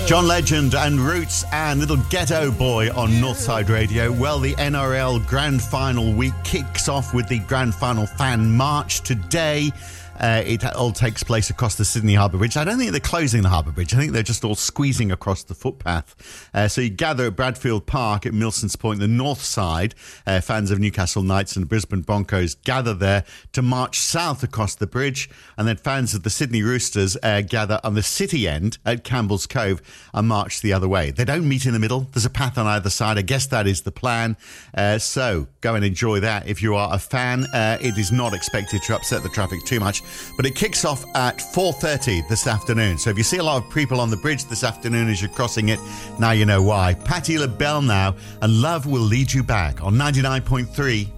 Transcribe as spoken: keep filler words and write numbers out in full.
John Legend and Roots and Little Ghetto Boy on Northside Radio. Well, the N R L Grand Final week kicks off with the Grand Final Fan March today. Uh, it all takes place across the Sydney Harbour Bridge. I don't think they're closing the Harbour Bridge. I think they're just all squeezing across the footpath. Uh, so you gather at Bradfield Park at Milsons Point, the north side. Uh, fans of Newcastle Knights and Brisbane Broncos gather there to march south across the bridge. And then fans of the Sydney Roosters uh, gather on the city end at Campbell's Cove and march the other way. They don't meet in the middle. There's a path on either side. I guess that is the plan. Uh, so go and enjoy that if you are a fan. Uh, it is not expected to upset the traffic too much. But it kicks off at four thirty this afternoon. So if you see a lot of people on the bridge this afternoon as you're crossing it, now you know why. Patti LaBelle now, and Love Will Lead You Back on ninety-nine point three